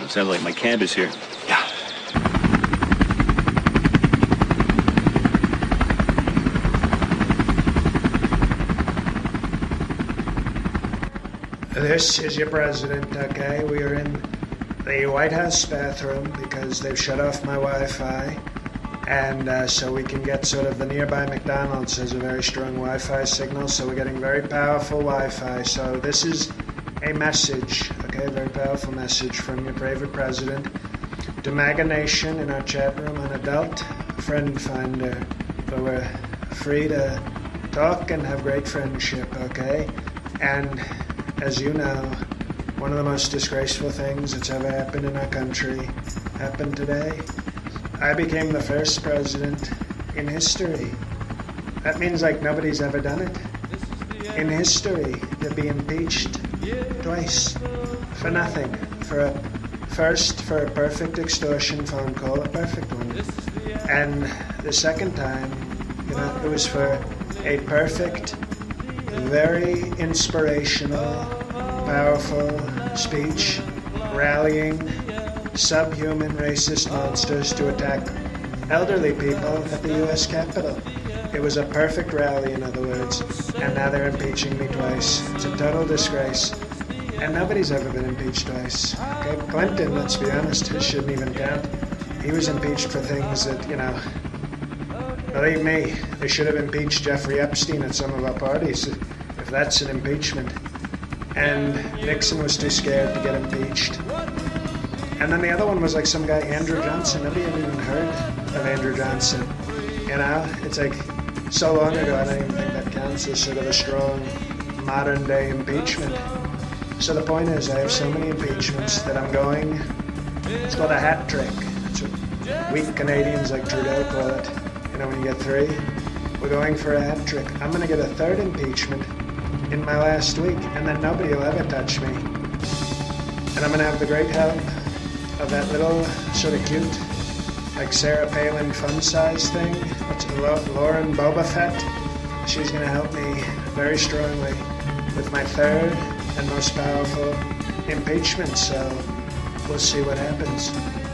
It sounds like my camp is here. Yeah. This is your president, okay? We are in the White House bathroom because they've shut off my Wi-Fi. And so we can get sort of the nearby McDonald's has a very strong Wi-Fi signal, so we're getting very powerful Wi-Fi. So this is a message, okay, a very powerful message from your favorite president to MAGA Nation in our chat room on Adult Friend Finder, where we're free to talk and have great friendship, okay? And as you know, one of the most disgraceful things that's ever happened in our country happened today. I became the first president in history. That means like nobody's ever done it in history to be impeached twice for nothing. For a perfect extortion phone call, a perfect one. And the second time, it was for a perfect, very inspirational, powerful speech rallying subhuman racist monsters to attack elderly people at the U.S. Capitol. It was a perfect rally, in other words, and now they're impeaching me twice. It's a total disgrace. And nobody's ever been impeached twice. Okay? Clinton, let's be honest, shouldn't even count. He was impeached for things that, believe me, they should have impeached Jeffrey Epstein at some of our parties, if that's an impeachment. And Nixon was too scared to get impeached. And then the other one was like some guy, Andrew Johnson. Nobody ever even heard of Andrew Johnson. It's like so long ago, I don't even think that counts as sort of a strong modern day impeachment. So the point is, I have so many impeachments that I'm going, it's called a hat trick. It's what weak Canadians like Trudeau call it. When you get three, we're going for a hat trick. I'm going to get a third impeachment in my last week, and then nobody will ever touch me. And I'm going to have the great help of that little sort of cute, like Sarah Palin fun size thing. Lauren Boba Fett. She's going to help me very strongly with my third and most powerful impeachment. So we'll see what happens.